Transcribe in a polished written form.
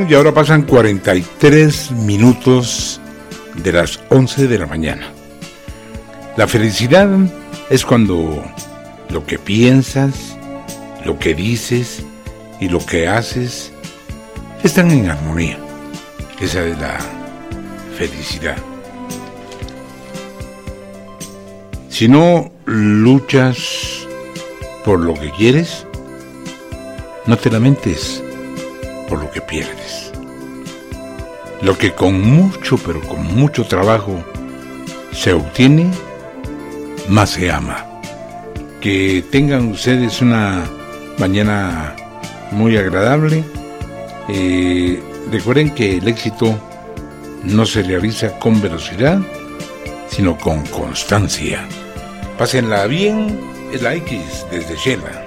Bueno, y ahora pasan 43 minutos de las 11 de la mañana. La felicidad es cuando lo que piensas, lo que dices y lo que haces están en armonía. Esa es la felicidad. Si no luchas por lo que quieres, no te lamentes por lo que pierdes. Lo que con mucho, pero con mucho trabajo se obtiene, más se ama. Que tengan ustedes una mañana muy agradable. Recuerden que el éxito no se realiza con velocidad, sino con constancia. Pásenla bien, es la X desde Shela.